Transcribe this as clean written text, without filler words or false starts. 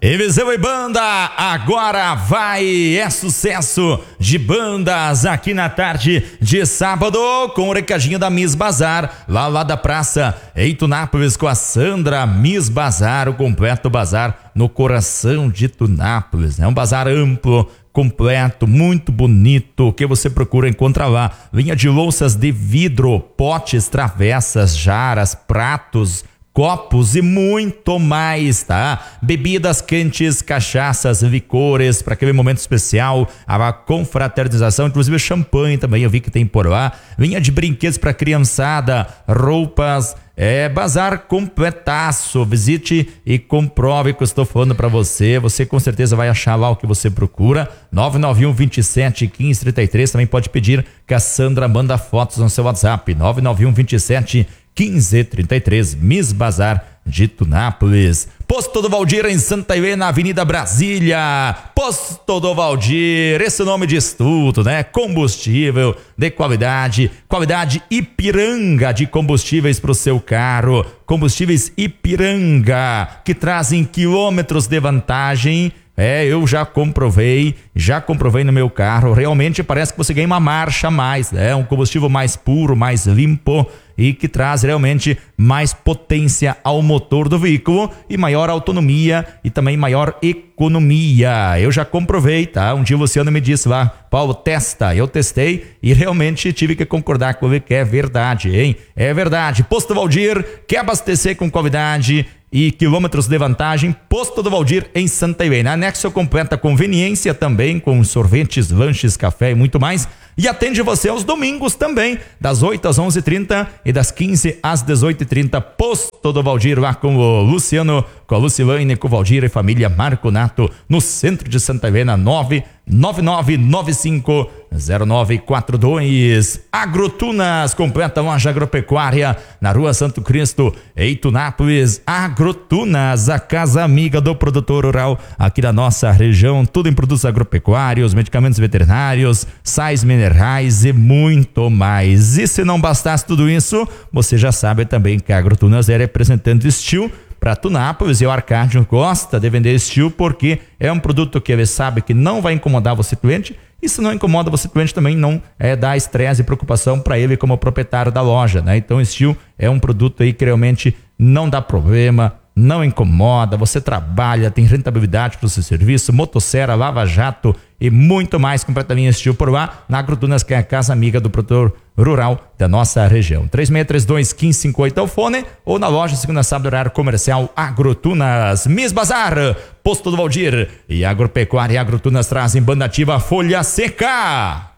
E Viseu e Banda, agora vai, é sucesso de bandas aqui na tarde de sábado, com o recadinho da Miss Bazar, lá da praça em Tunápolis, com a Sandra. Miss Bazar, o completo bazar no coração de Tunápolis, é um bazar amplo, completo, muito bonito, que você procura encontrar lá. Linha de louças de vidro, potes, travessas, jaras, pratos, copos e muito mais, tá? Bebidas quentes, cachaças, licores, para aquele momento especial, a confraternização, inclusive champanhe também, eu vi que tem por lá. Linha de brinquedos para criançada, roupas, bazar completaço. Visite e comprove o que eu estou falando para você. Você com certeza vai achar lá o que você procura. 991 27 15 33. Também pode pedir que a Sandra manda fotos no seu WhatsApp. 991 27 1533, Miss Bazar de Tunápolis. Posto do Valdir em Santa Helena, Avenida Brasília. Posto do Valdir, esse nome diz tudo, né? Combustível de qualidade Ipiranga de combustíveis para o seu carro. Combustíveis Ipiranga, que trazem quilômetros de vantagem. Eu já comprovei no meu carro. Realmente parece que você ganha uma marcha a mais, um combustível mais puro, mais limpo e que traz realmente mais potência ao motor do veículo e maior autonomia e também maior economia. Eu já comprovei, tá? Um dia o Luciano me disse lá, Paulo, testa. Eu testei e realmente tive que concordar com ele que é verdade, hein? É verdade. Posto Valdir, quer abastecer com qualidade e quilômetros de vantagem? Posto do Valdir em Santa Helena. Anexo completa conveniência também, com sorvetes, lanches, café e muito mais. E atende você aos domingos também, das 8 às 11h30 e das 15 às 18h30. Posto do Valdir, lá com o Luciano, com a Lucilane, com o Valdir e família Marconato, no centro de Santa Helena. 999950942. Agrotunas, completa loja agropecuária na Rua Santo Cristo, em Tunápolis. Agrotunas, a casa amiga do produtor rural aqui da nossa região. Tudo em produtos agropecuários, medicamentos veterinários, sais minerais e muito mais. E se não bastasse tudo isso, você já sabe também que a Agrotunas é representante Steel para Tunápolis, e o Arcádio gosta de vender Steel porque é um produto que ele sabe que não vai incomodar você cliente, e se não incomoda você cliente também não dá estresse e preocupação para ele como proprietário da loja, né? Então Steel é um produto aí que realmente não dá problema, não incomoda, você trabalha, tem rentabilidade para o seu serviço, motosserra, lava-jato e muito mais. Completamente Steel por lá, na Agrotunas, que é a casa amiga do produtor rural da nossa região. 3632-1558 é o fone, ou na loja, segunda a sábado, horário comercial. Agrotunas. Miss Bazar, Posto do Valdir e Agropecuária e Agrotunas trazem banda ativa Folha Seca.